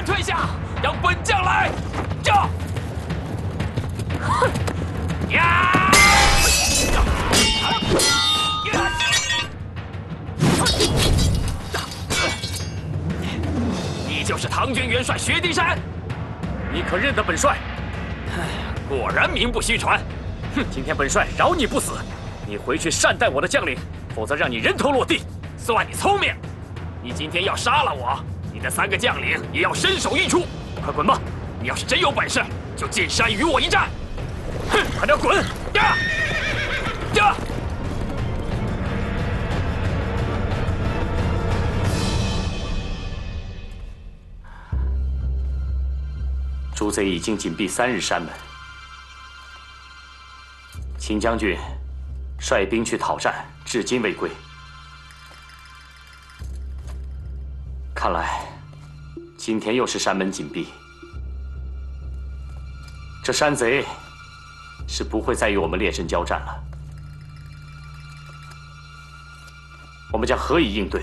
退下，让本将来！这，哼，呀！你就是唐军元帅薛丁山，你可认得本帅？果然名不虚传。哼，今天本帅饶你不死，你回去善待我的将领，否则让你人头落地。算你聪明，你今天要杀了我，你的3个将领也要身首异处。快滚吧！你要是真有本事，就进山与我一战。哼，快点滚！呀！呀！ 诸贼已经紧闭3日山门，秦将军率兵去讨战，至今未归。看来今天又是山门紧闭，这山贼是不会再与我们列阵交战了。我们将何以应对？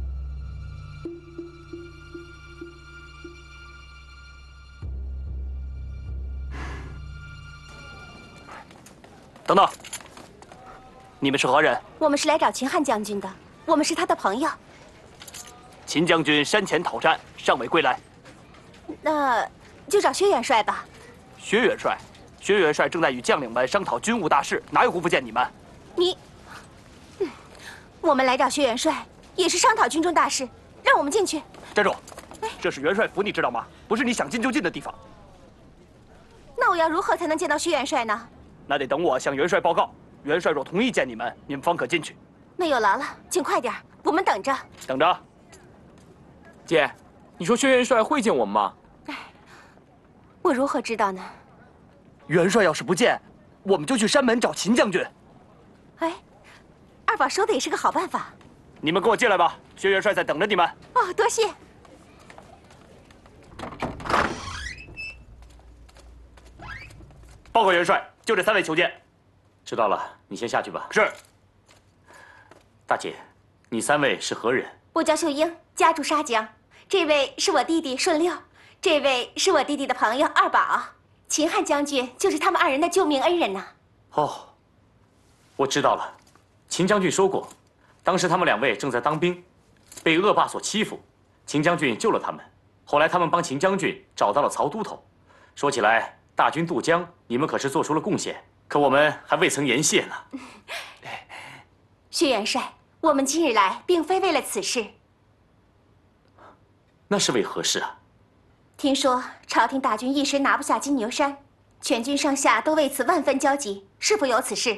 等等，你们是何人？ 我们是来找秦汉将军的，我们是他的朋友。 秦将军山前讨战，尚未归来。 那就找薛元帅吧。 薛元帅，薛元帅正在与将领们商讨军务大事，哪有功夫见你们？ 你，我们来找薛元帅，也是商讨军中大事，让我们进去。 站住！这是元帅府，你知道吗？不是你想进就进的地方。 那我要如何才能见到薛元帅呢？ 那得等我向元帅报告，元帅若同意见你们，你们方可进去。 那有劳了，请快点，我们等着。 等着。 姐，你说薛元帅会见我们吗？ 我如何知道呢？ 元帅要是不见，我们就去山门找秦将军。 哎，二宝说的也是个好办法。 你们跟我进来吧，薛元帅在等着你们。 哦，多谢。 报告元帅，就这3位求见。 知道了，你先下去吧。 是。 大姐，你3位是何人？ 我叫秀英，家住沙江。这位是我弟弟顺六，这位是我弟弟的朋友二宝。秦汉将军就是他们2人的救命恩人呐。 哦，我知道了。秦将军说过，当时他们2位正在当兵，被恶霸所欺负，秦将军救了他们。后来他们帮秦将军找到了曹都头。说起来，大军渡江，你们可是做出了贡献，可我们还未曾言谢呢。 薛元帅，我们今日来并非为了此事。 那是为何事啊？ 听说朝廷大军一时拿不下金牛山，全军上下都为此万分焦急，是否有此事？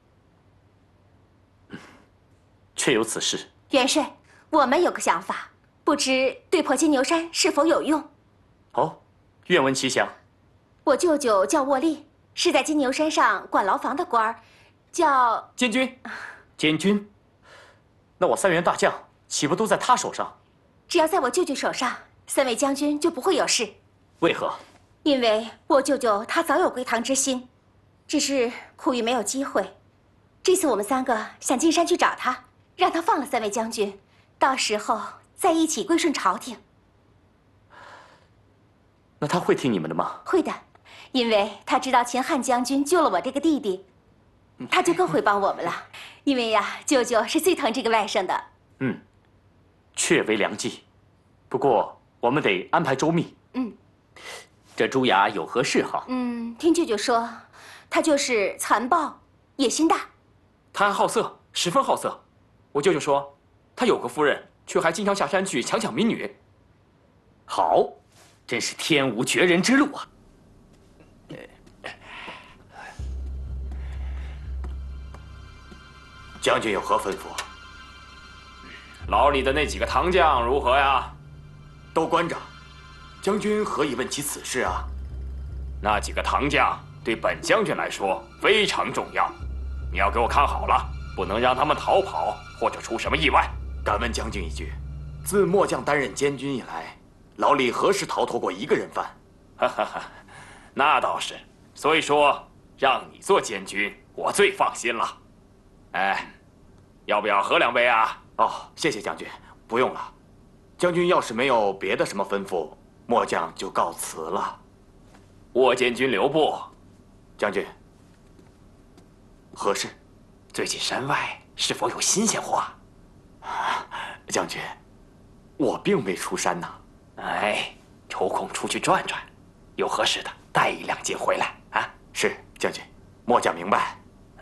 确有此事。 元帅，我们有个想法，不知对破金牛山是否有用？ 哦，愿闻其详。 我舅舅叫沃利，是在金牛山上管牢房的官儿，叫监军。 监军？那我3员大将岂不都在他手上？ 只要在我舅舅手上，3位将军就不会有事。 为何？ 因为我舅舅他早有归唐之心，只是苦于没有机会。这次我们3个想进山去找他，让他放了3位将军，到时候再一起归顺朝廷。 那他会听你们的吗？ 会的，因为他知道秦汉将军救了我这个弟弟，他就更会帮我们了。因为呀，舅舅是最疼这个外甥的。 嗯，确为良计。不过我们得安排周密。 这朱雅有何嗜好？ 听舅舅说，他就是残暴，野心大。 他还好色，十分好色。我舅舅说，他有个夫人，却还经常下山去强抢民女。 好，真是天无绝人之路啊！ 将军有何吩咐？ 牢里的那几个唐将如何呀？ 都关着。将军何以问起此事啊？ 那几个唐将对本将军来说非常重要，你要给我看好了，不能让他们逃跑或者出什么意外。 敢问将军一句，自末将担任监军以来，牢里何时逃脱过1个人犯？ 哈哈哈，那倒是。所以说，让你做监军，我最放心了。哎，要不要喝2杯啊？ 哦，谢谢将军，不用了。将军要是没有别的什么吩咐， 末将就告辞了。 沃监军留步。 将军，何事？ 最近山外是否有新鲜货？ 将军，我并未出山呐。 哎，抽空出去转转，有合适的带1两斤回来啊。 是，将军，末将明白。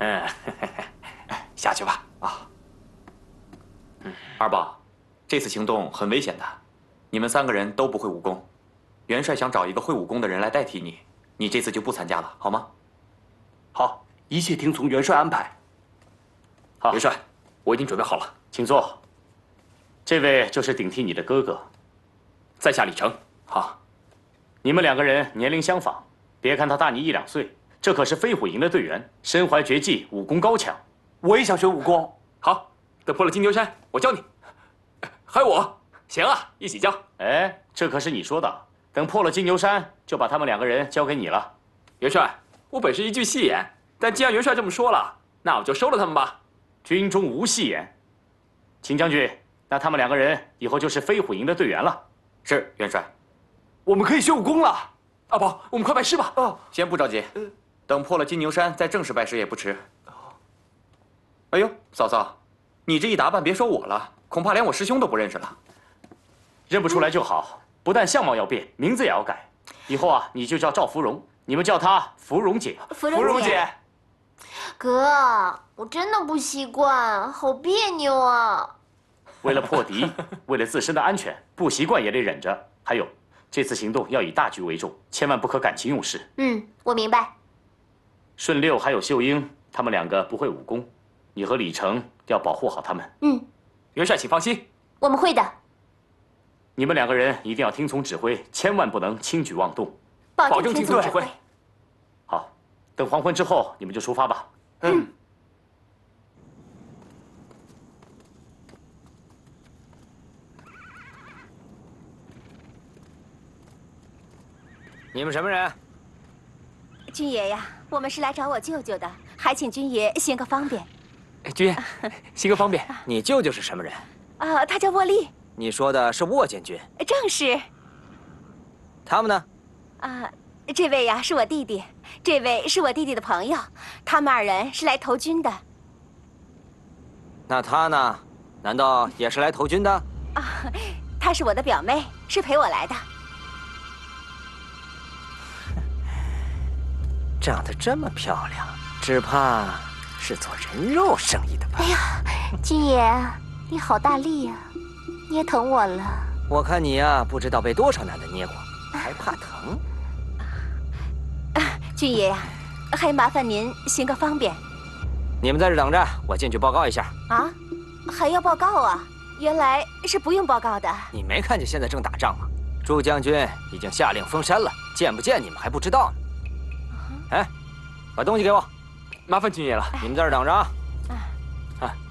下去吧。 啊。 二宝，这次行动很危险的，你们3个人都不会武功，元帅想找一个会武功的人来代替你，你这次就不参加了，好吗？ 好，一切听从元帅安排。 好， 元帅，我已经准备好了， 请坐。这位就是顶替你的哥哥， 在下李成。 好，你们2个人年龄相仿，别看他大你1、2岁，这可是飞虎营的队员，身怀绝技，武功高强。 我也想学武功。 好，等破了金牛山，我教你。还有我，行啊，一起教。 哎，这可是你说的，等破了金牛山，就把他们2个人交给你了。 元帅，我本是一句戏言，但既然元帅这么说了，那我就收了他们吧。 军中无戏言。秦将军，那他们2个人以后就是飞虎营的队员了。是，元帅。 我们可以学武功了。 阿宝，我们快拜师吧。 哦， 先不着急，等破了金牛山再正式拜师也不迟。哎呦，嫂嫂，你这一打扮，别说我了，恐怕连我师兄都不认识了。认不出来就好，不但相貌要变，名字也要改。以后啊，你就叫赵芙蓉，你们叫她芙蓉姐。 芙蓉姐， 哥，我真的不习惯，好别扭啊！ 为了破敌，为了自身的安全，不习惯也得忍着。还有，这次行动要以大局为重，千万不可感情用事。 我明白。 顺六还有秀英，他们2个不会武功，你和李成要保护好他们。 元帅请放心， 我们会的。 你们2个人一定要听从指挥，千万不能轻举妄动。 保证听从指挥。 好，等黄昏之后，你们就出发吧。 你们什么人？ 军爷呀，我们是来找我舅舅的，还请军爷行个方便。 军爷，行个方便。你舅舅是什么人？ 他叫沃利。 你说的是沃监军？ 正是。 他们呢？ 这位呀是我弟弟，这位是我弟弟的朋友，他们2人是来投军的。 那他呢？难道也是来投军的？ 她是我的表妹，是陪我来的。 长得这么漂亮，只怕是做人肉生意的吧？ 哎呀，军爷，你好大力呀，捏疼我了。 我看你呀，不知道被多少男的捏过，还怕疼？ 军爷呀，还麻烦您行个方便。 你们在这等着，我进去报告一下。 还要报告啊？原来是不用报告的。 你没看见现在正打仗吗？朱将军已经下令封山了，见不见你们还不知道呢。哎，把东西给我。 麻烦军爷了。 你们在这等着啊。